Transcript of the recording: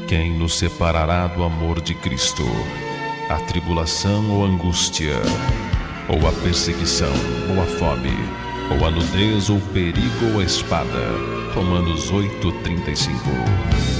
Quem nos separará do amor de Cristo? A tribulação ou a angústia? Ou a perseguição ou a fome? Ou a nudez ou o perigo ou a espada? Romanos 8:35.